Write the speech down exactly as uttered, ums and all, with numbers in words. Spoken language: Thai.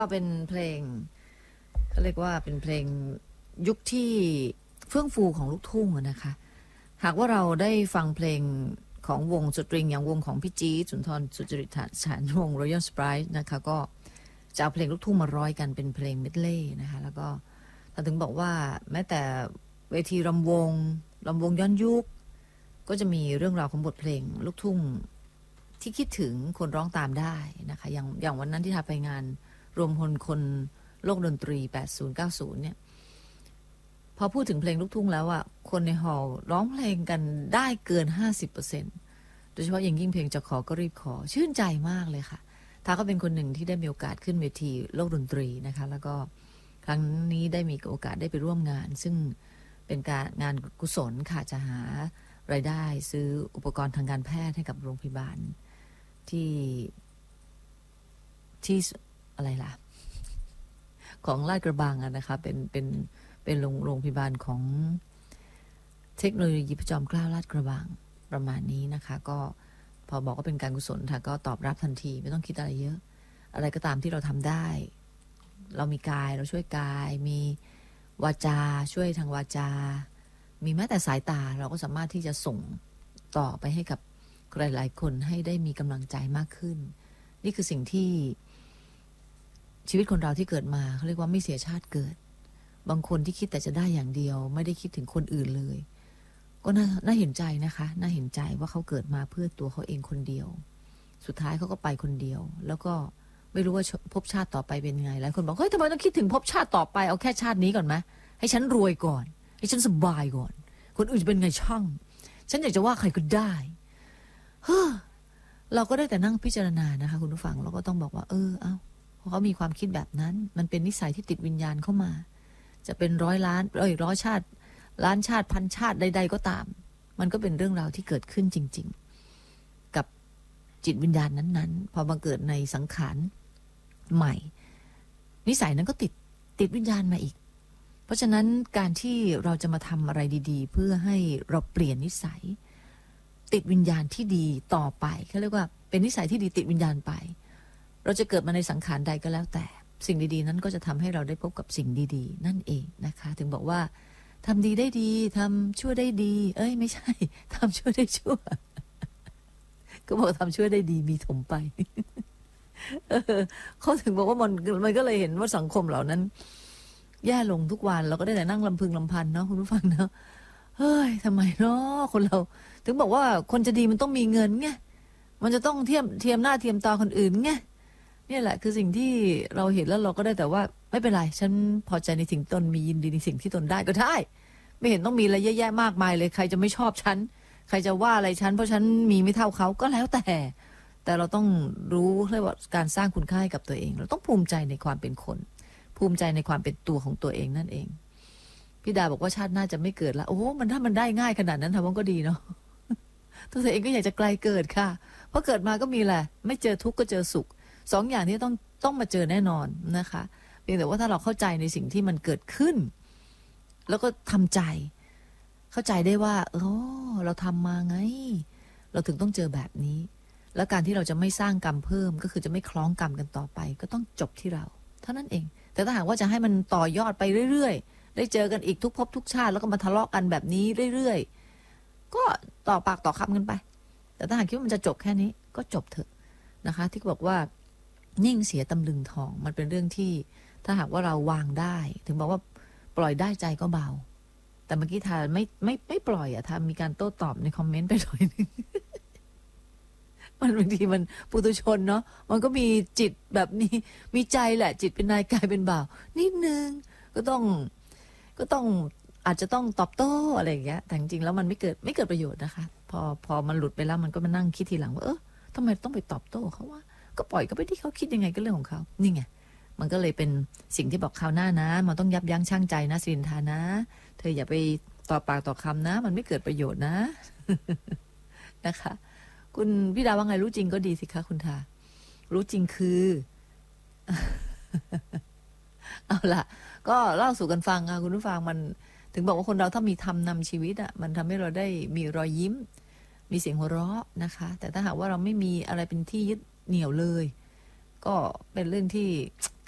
ก็เป็นเพลงเขาเรียกว่าเป็นเพลงยุคที่เฟื่องฟูของลูกทุ่งนะคะหากว่าเราได้ฟังเพลงของวงสตริงอย่างวงของพี่จี๊ดสุนทรสุจริตฉานวง Royal Sprite นะคะก็จะเอาเพลงลูกทุ่งมาร้อยกันเป็นเพลงเมดเล่นะคะแล้วก็ถ้าถึงบอกว่าแม้แต่เวทีรำวงรำวงย้อนยุคก็จะมีเรื่องราวของบทเพลงลูกทุ่งที่คิดถึงคนร้องตามได้นะคะอย่างอย่างวันนั้นที่ทาไปงานรวมพลคนโลกดนตรีแปดสิบ เก้าสิบเนี่ยพอพูดถึงเพลงลูกทุ่งแล้วอ่ะคนในฮอลล์ร้องเพลงกันได้เกิน ห้าสิบเปอร์เซ็นต์ โดยเฉพาะอย่างยิ่งเพลงจะขอก็รีบขอชื่นใจมากเลยค่ะทาก็เป็นคนหนึ่งที่ได้มีโอกาสขึ้นเวทีโลกดนตรีนะคะแล้วก็ครั้งนี้ได้มีโอกาสได้ไปร่วมงานซึ่งเป็นการงานกุศลค่ะจะหารายได้ซื้ออุปกรณ์ทางการแพทย์ให้กับโรงพยาบาลที่ที่อะไรล่ะของลาดกระบังนะคะเป็นเป็นเป็นโรงโรงพยาบาลของเทคโนโลยีพระจอมเกล้าลาดกระบังประมาณนี้นะคะก็พอบอกว่าเป็นการกุศลค่ะก็ตอบรับทันทีไม่ต้องคิดอะไรเยอะอะไรก็ตามที่เราทำได้เรามีกายเราช่วยกายมีวาจาช่วยทางวาจามีแม้แต่สายตาเราก็สามารถที่จะส่งต่อไปให้กับใครหลายคนให้ได้มีกำลังใจมากขึ้นนี่คือสิ่งที่ชีวิตคนเราที่เกิดมาเขาเรียกว่าไม่เสียชาติเกิดบางคนที่คิดแต่จะได้อย่างเดียวไม่ได้คิดถึงคนอื่นเลยก็น่าน่าเห็นใจนะคะน่าเห็นใจว่าเขาเกิดมาเพื่อตัวเขาเองคนเดียวสุดท้ายเขาก็ไปคนเดียวแล้วก็ไม่รู้ว่าภพชาติต่อไปเป็นไงหลายคนบอกเฮ้ยทำไมต้องคิดถึงภพชาติต่อไปเอาแค่ชาตินี้ก่อนไหมให้ฉันรวยก่อนให้ฉันสบายก่อนคนอื่นจะเป็นไงช่างฉันอยากจะว่าใครก็ได้เฮ้อเราก็ได้แต่นั่งพิจารณานะคะคุณผู้ฟังเราก็ต้องบอกว่าเออเอ้าเพราะเขามีความคิดแบบนั้นมันเป็นนิสัยที่ติดวิญญาณเข้ามาจะเป็นร้อยล้านเอ้ยร้อยชาติล้านชาติพันชาติใดๆก็ตามมันก็เป็นเรื่องราวที่เกิดขึ้นจริงๆกับจิตวิญญาณนั้นๆพอมาเกิดในสังขารใหม่นิสัยนั้นก็ติดติดวิญญาณมาอีกเพราะฉะนั้นการที่เราจะมาทำอะไรดีๆเพื่อให้เราเปลี่ยนนิสัยติดวิญญาณที่ดีต่อไปเขาเรียกว่าเป็นนิสัยที่ดีติดวิญญาณไปเราจะเกิดมาในสังขารใดก็แล้วแต่สิ่งดีๆนั้นก็จะทำให้เราได้พบกับสิ่งดีๆนั่นเองนะคะถึงบอกว่าทำดีได้ดีทำชั่วได้ดีเอ้ยไม่ใช่ทำชั่วได้ชั่วก็บอกทำชั่วได้ดีมีถมไป เขาถึงบอกว่ามันมันก็เลยเห็นว่าสังคมเหล่านั้นแย่ลงทุกวันเราก็ได้แต่นั่งลำพึงลำพันเนาะคุณผู้ฟังเนาะเฮ้ยทำไมเนาะคนเราถึงบอกว่าคนจะดีมันต้องมีเงินไงมันจะต้องเทียมเทียมหน้าเทียมตาคนอื่นไงนี่แหละคือสิ่งที่เราเห็นแล้วเราก็ได้แต่ว่าไม่เป็นไรฉันพอใจในสิ่งตนมียินดีในสิ่งที่ตนได้ก็ได้ไม่เห็นต้องมีอะไรเยอะแยะมากมายเลยใครจะไม่ชอบฉันใครจะว่าอะไรฉันเพราะฉันมีไม่เท่าเขาก็แล้วแต่แต่เราต้องรู้เรียกว่าการสร้างคุณค่าให้กับตัวเองเราต้องภูมิใจในความเป็นคนภูมิใจในความเป็นตัวของตัวเองนั่นเองพี่ดาบอกว่าชาติหน้าจะไม่เกิดละโอ้มันถ้ามันได้ง่ายขนาดนั้นทำว่าก็ดีเนาะตัวเองก็อยากจะไกลเกิดค่ะเพราะเกิดมาก็มีแหละไม่เจอทุกข์ก็เจอสุขสองอย่างนี้ต้องต้องมาเจอแน่นอนนะคะเพียงแต่ว่าถ้าเราเข้าใจในสิ่งที่มันเกิดขึ้นแล้วก็ทำใจเข้าใจได้ว่าเออเราทำมาไงเราถึงต้องเจอแบบนี้แล้วการที่เราจะไม่สร้างกรรมเพิ่มก็คือจะไม่คล้องกรรมกันต่อไปก็ต้องจบที่เราเท่านั้นเองแต่ถ้าหากว่าจะให้มันต่อยอดไปเรื่อยๆได้เจอกันอีกทุกภพทุกชาติแล้วก็มาทะเลาะกันแบบนี้เรื่อยๆก็ต่อปากต่อคำกันไปแต่ถ้าหากคิดว่ามันจะจบแค่นี้ก็จบเถอะนะคะที่บอกว่านิ่งเสียตำลึงทองมันเป็นเรื่องที่ถ้าหากว่าเราวางได้ถึงบอกว่าปล่อยได้ใจก็เบาแต่เมื่อกี้ทาไม่ไม่ไม่ปล่อยอะทามีการโต้ตอบในคอมเมนต์ไปหน่อยนึง มันบางทีมันปุถุชนเนาะมันก็มีจิตแบบนี้มีใจแหละจิตเป็นนายกายเป็นบ่าวนิดนึงก็ต้องก็ต้องอาจจะต้องตอบโต้อะไรอย่างเงี้ยแต่จริงๆแล้วมันไม่เกิดไม่เกิดประโยชน์นะคะพอพอมันหลุดไปแล้วมันก็มานั่งคิดทีหลังว่าเออทำไมต้องไปตอบโต้เขาว่าก็ปล่อยก็ไปที่เขาคิดยังไงก็เรื่องของเขานี่ไงมันก็เลยเป็นสิ่งที่บอกคราวหน้านะมันต้องยับยั้งชั่งใจนะสินทานะเธออย่าไปต่อปากต่อคำนะมันไม่เกิดประโยชน์นะ นะคะคุณพี่ดาว่าไงรู้จริงก็ดีสิคะคุณทารู้จริงคือ เอาล่ะก็เล่าสู่กันฟังค่ะคุณผู้ฟังมันถึงบอกว่าคนเราถ้ามีธรรมนำชีวิตอ่ะมันทำให้เราได้มีรอยยิ้มมีเสียงหัวเราะนะคะแต่ถ้าหากว่าเราไม่มีอะไรเป็นที่ยึดเหนี่ยวเลยก็เป็นเรื่องที่